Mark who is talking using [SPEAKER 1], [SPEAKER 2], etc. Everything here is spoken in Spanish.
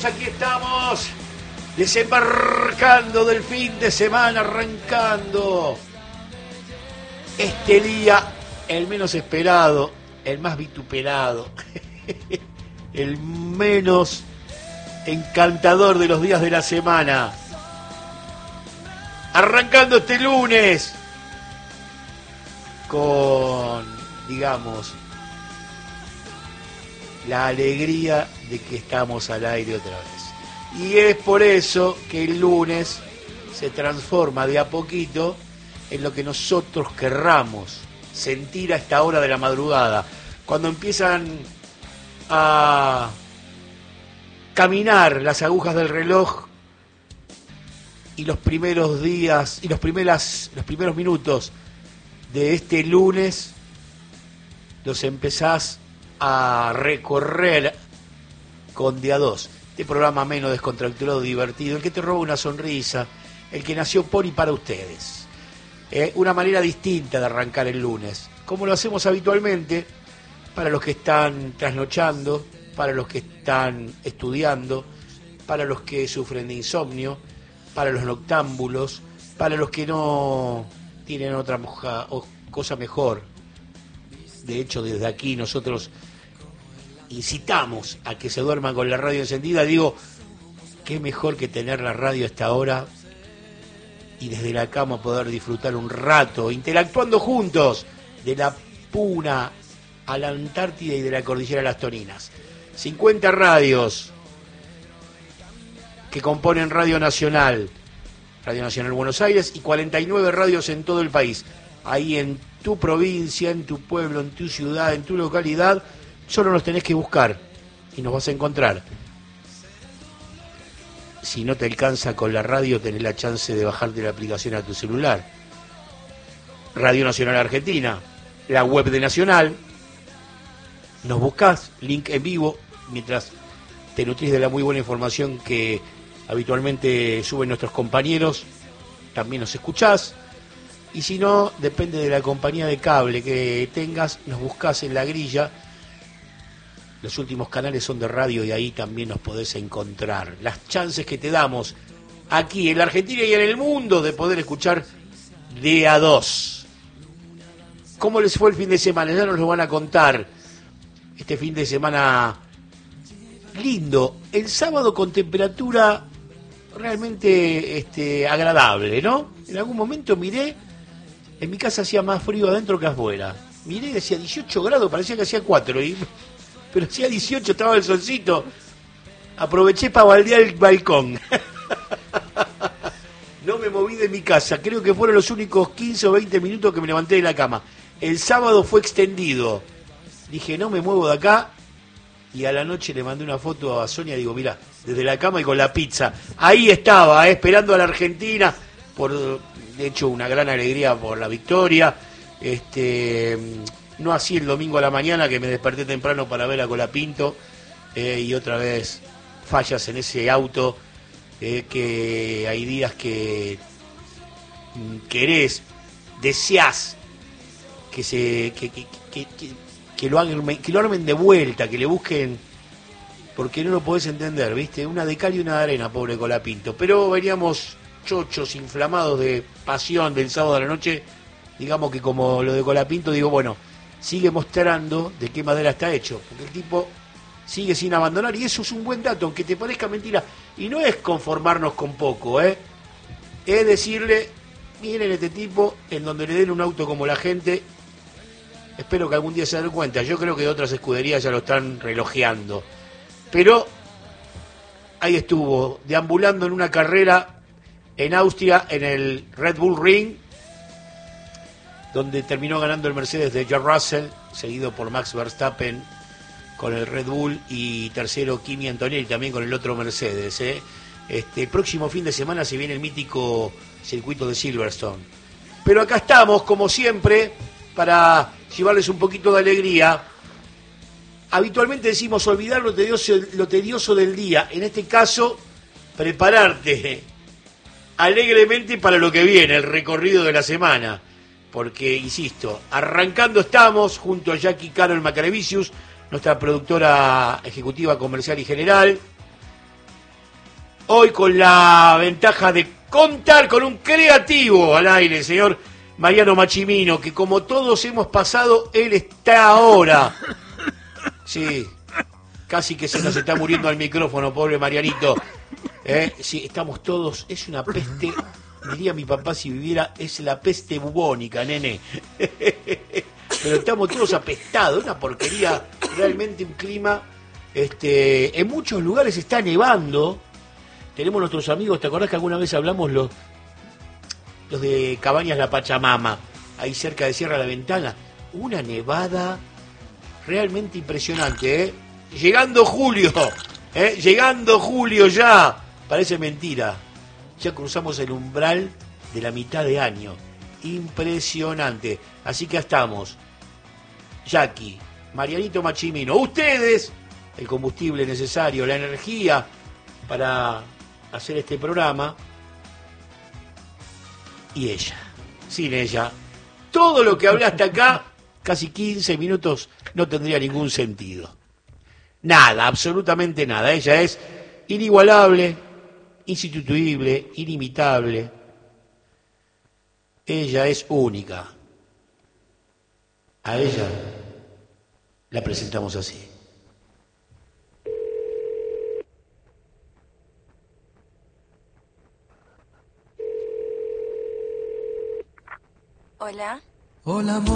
[SPEAKER 1] aquí estamos, desembarcando del fin de semana, arrancando este día, el menos esperado, el más vituperado, el menos encantador de los días de la semana. Arrancando este lunes con, digamos, la alegría de que estamos al aire otra vez. Y es por eso que el lunes se transforma de a poquito en lo que nosotros querramos sentir a esta hora de la madrugada, cuando empiezan a caminar las agujas del reloj y los primeros días y los primeros minutos de este lunes los empezás a recorrer con de a dos. Este programa menos descontracturado, divertido, el que te roba una sonrisa, el que nació por y para ustedes. Una manera distinta de arrancar el lunes, como lo hacemos habitualmente, para los que están trasnochando, para los que están estudiando, para los que sufren de insomnio, para los noctámbulos, para los que no tienen otra cosa mejor. De hecho, desde aquí nosotros incitamos a que se duerman con la radio encendida. Digo, qué mejor que tener la radio a esta hora y desde la cama poder disfrutar un rato, interactuando juntos, de la Puna a la Antártida y de la Cordillera de las Toninas. 50 radios que componen Radio Nacional Buenos Aires, y 49 radios en todo el país. Ahí en tu provincia, en tu pueblo, en tu ciudad, en tu localidad, solo nos tenés que buscar y nos vas a encontrar. Si no te alcanza con la radio, tenés la chance de bajarte la aplicación a tu celular. Radio Nacional Argentina, la web de Nacional. Nos buscás, link en vivo, mientras te nutrís de la muy buena información que habitualmente suben nuestros compañeros. También nos escuchás. Y si no, depende de la compañía de cable que tengas, nos buscás en la grilla. Los últimos canales son de radio y ahí también nos podés encontrar. Las chances que te damos aquí en la Argentina y en el mundo de poder escuchar de a dos. ¿Cómo les fue el fin de semana? Ya nos lo van a contar. Este fin de semana lindo. El sábado con temperatura realmente agradable, ¿no? En algún momento miré, en mi casa hacía más frío adentro que afuera. Miré y decía 18 grados, parecía que hacía 4, pero hacía 18, estaba el solcito. Aproveché para baldear el balcón. No me moví de mi casa, creo que fueron los únicos 15 o 20 minutos que me levanté de la cama. El sábado fue extendido. Dije, no me muevo de acá. Y a la noche le mandé una foto a Sonia, digo, mirá, desde la cama y con la pizza. Ahí estaba, esperando a la Argentina, de hecho una gran alegría por la victoria. No así el domingo a la mañana, que me desperté temprano para ver a Colapinto, y otra vez fallas en ese auto, que hay días que querés, deseás que lo armen de vuelta, que le busquen, porque no lo podés entender, ¿viste? Una de cal y una de arena, pobre Colapinto. Pero veníamos chochos, inflamados de pasión del sábado a la noche, digamos que como lo de Colapinto, digo, bueno, sigue mostrando de qué madera está hecho, porque el tipo sigue sin abandonar, y eso es un buen dato, aunque te parezca mentira. Y no es conformarnos con poco, es decirle, miren este tipo, en donde le den un auto como la gente. Espero que algún día se den cuenta. Yo creo que otras escuderías ya lo están relojeando. Pero ahí estuvo, deambulando en una carrera en Austria, en el Red Bull Ring, donde terminó ganando el Mercedes de George Russell, seguido por Max Verstappen con el Red Bull, y tercero Kimi Antonelli también con el otro Mercedes. El próximo fin de semana se viene el mítico circuito de Silverstone. Pero acá estamos, como siempre, para llevarles un poquito de alegría. Habitualmente decimos olvidar lo tedioso del día. En este caso, prepararte alegremente para lo que viene, el recorrido de la semana. Porque, insisto, arrancando estamos junto a Jackie Carol Macarevicius, nuestra productora ejecutiva, comercial y general. Hoy con la ventaja de contar con un creativo al aire, señor Mariano Machimino, que como todos hemos pasado, él está ahora. Sí, casi que se nos está muriendo al micrófono, pobre Marianito. Sí, estamos todos, es una peste, diría mi papá si viviera, es la peste bubónica, nene. Pero estamos todos apestados, una porquería, realmente un clima. En muchos lugares está nevando. Tenemos nuestros amigos, ¿te acordás que alguna vez hablamos los de Cabañas La Pachamama, ahí cerca de Sierra La Ventana? Una nevada realmente impresionante, ¿eh? Llegando julio ya, parece mentira. Ya cruzamos el umbral de la mitad de año. Impresionante. Así que estamos. Jackie, Marianito Machimino, ustedes, el combustible necesario, la energía para hacer este programa, y ella. Sin ella, todo lo que hablaste acá, casi 15 minutos, no tendría ningún sentido. Nada, absolutamente nada. Ella es inigualable, insustituible, inimitable. Ella es única. A ella la presentamos así.
[SPEAKER 2] Hola.
[SPEAKER 3] Hola, amor.